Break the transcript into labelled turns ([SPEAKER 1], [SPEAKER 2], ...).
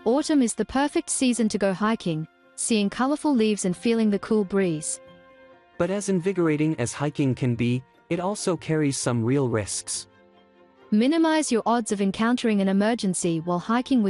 [SPEAKER 1] Autumn is the perfect season to go hiking, seeing colorful leaves and feeling the cool breeze.
[SPEAKER 2] But as invigorating as hiking can be, it also carries some real risks.
[SPEAKER 1] Minimize your odds of encountering an emergency while hiking with